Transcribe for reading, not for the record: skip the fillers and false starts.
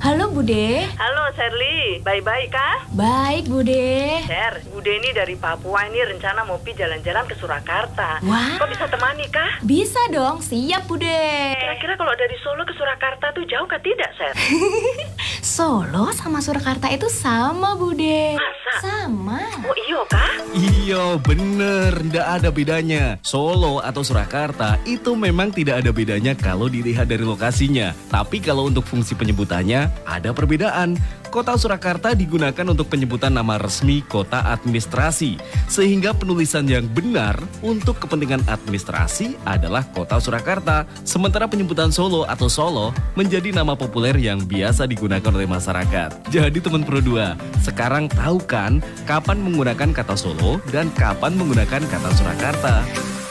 Halo Bude. Halo Sherly, baik-baik kah? Baik Bude. Sher, Bude ini dari Papua ini rencana mau pi jalan-jalan ke Surakarta. Wah. Kok bisa temani kah? Bisa dong, siap Bude. Kira-kira kalau dari Solo ke Surakarta tuh jauh kah tidak, Sher? Solo sama Surakarta itu sama Bude. Masa? Sama. Oh iyo kah? Iya bener, ndak ada bedanya. Solo atau Surakarta itu memang tidak ada bedanya kalau dilihat dari lokasinya. Tapi kalau untuk fungsi penyebutannya ada perbedaan. Kota Surakarta digunakan untuk penyebutan nama resmi kota administrasi. Sehingga penulisan yang benar untuk kepentingan administrasi adalah kota Surakarta. Sementara penyebutan Solo atau Solo menjadi nama populer yang biasa digunakan oleh masyarakat. Jadi teman Pro 2, sekarang tahu kan kapan menggunakan kata Solo dan kapan menggunakan kata Surakarta?